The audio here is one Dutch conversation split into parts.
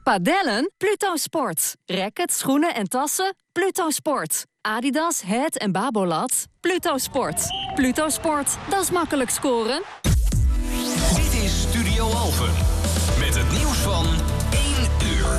Padellen? Pluto Sport. Rackets, schoenen en tassen? Pluto Sport. Adidas, Head en Babolat? Pluto Sport. Pluto Sport, dat is makkelijk scoren. Dit is Studio Alphen. Met het nieuws van 1 uur.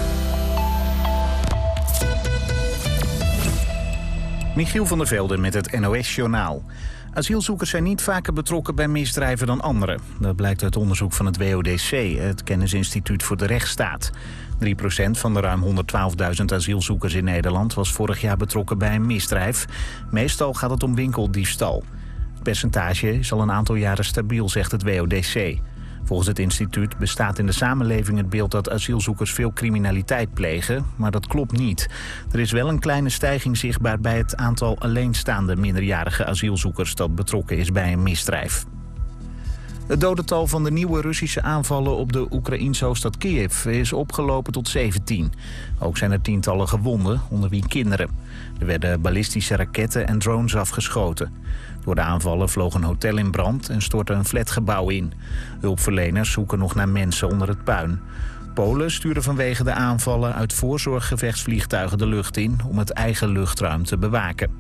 Michiel van der Velde met het NOS-journaal. Asielzoekers zijn niet vaker betrokken bij misdrijven dan anderen. Dat blijkt uit onderzoek van het WODC, het Kennisinstituut voor de Rechtsstaat. 3% van de ruim 112.000 asielzoekers in Nederland was vorig jaar betrokken bij een misdrijf. Meestal gaat het om winkeldiefstal. Het percentage is al een aantal jaren stabiel, zegt het WODC. Volgens het instituut bestaat in de samenleving het beeld dat asielzoekers veel criminaliteit plegen, maar dat klopt niet. Er is wel een kleine stijging zichtbaar bij het aantal alleenstaande minderjarige asielzoekers dat betrokken is bij een misdrijf. Het dodental van de nieuwe Russische aanvallen op de Oekraïense hoofdstad Kiev is opgelopen tot 17. Ook zijn er tientallen gewonden, onder wie kinderen. Er werden ballistische raketten en drones afgeschoten. Door de aanvallen vloog een hotel in brand en stortte een flatgebouw in. Hulpverleners zoeken nog naar mensen onder het puin. Polen stuurde vanwege de aanvallen uit voorzorg gevechtsvliegtuigen de lucht in om het eigen luchtruim te bewaken.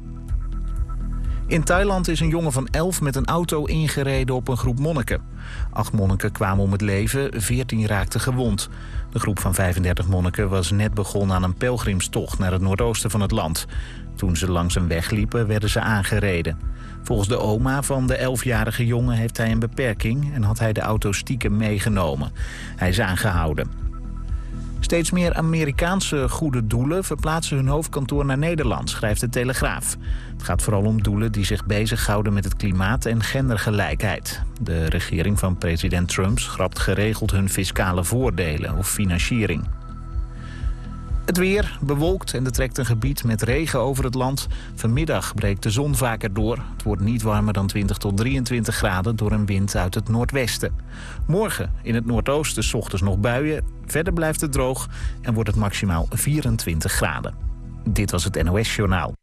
In Thailand is een jongen van 11 met een auto ingereden op een groep monniken. 8 monniken kwamen om het leven, 14 raakten gewond. De groep van 35 monniken was net begonnen aan een pelgrimstocht naar het noordoosten van het land. Toen ze langs een weg liepen, werden ze aangereden. Volgens de oma van de 11-jarige jongen heeft hij een beperking en had hij de auto stiekem meegenomen. Hij is aangehouden. Steeds meer Amerikaanse goede doelen verplaatsen hun hoofdkantoor naar Nederland, schrijft de Telegraaf. Het gaat vooral om doelen die zich bezighouden met het klimaat en gendergelijkheid. De regering van president Trump schrapt geregeld hun fiscale voordelen of financiering. Het weer bewolkt en er trekt een gebied met regen over het land. Vanmiddag breekt de zon vaker door. Het wordt niet warmer dan 20 tot 23 graden door een wind uit het noordwesten. Morgen in het noordoosten 's ochtends nog buien. Verder blijft het droog en wordt het maximaal 24 graden. Dit was het NOS Journaal.